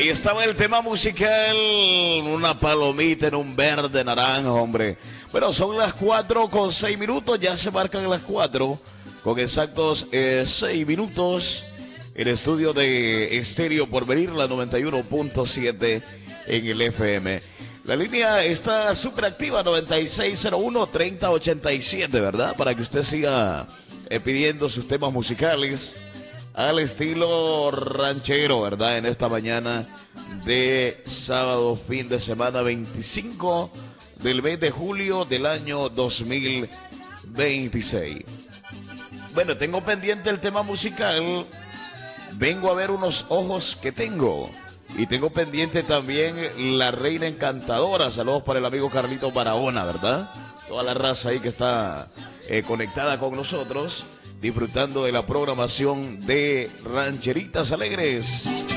Ahí estaba el tema musical, una palomita en un verde naranja, hombre. Bueno, son las 4:06, ya se marcan las 4, con exactos 6 minutos. El estudio de Estéreo Porvenir, la 91.7 en el FM. La línea está súper activa, 9601-3087, ¿verdad? Para que usted siga pidiendo sus temas musicales al estilo ranchero, ¿verdad? En esta mañana de sábado, fin de semana 25 del mes de julio del año 2026. Bueno, tengo pendiente el tema musical. Vengo a ver unos ojos que tengo. Y tengo pendiente también La Reina Encantadora. Saludos para el amigo Carlito Barahona, ¿verdad? Toda la raza ahí que está conectada con nosotros, disfrutando de la programación de Rancheritas Alegres.